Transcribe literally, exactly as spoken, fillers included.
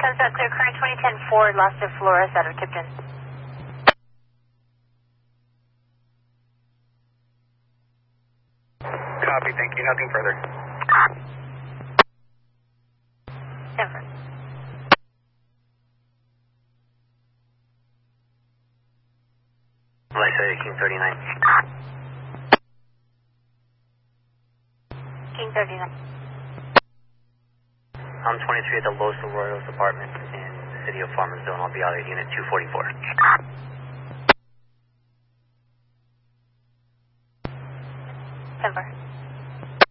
Comes out clear, current twenty ten Ford, lost to Flores out of Tipton. Copy, thank you. Nothing further. Denver. Alexa, King thirty-nine. King thirty-nine. I'm twenty-three at the Los Arroyos apartment in the city of Farmersville. I'll be out at unit two forty-four. Denver.